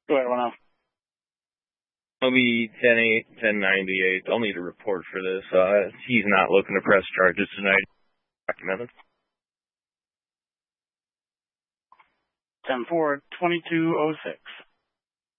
Go ahead, 1-0. It'll be 10-8, 10-98. I'll need a report for this. He's not looking to press charges tonight. Documented. 10-4, 2206.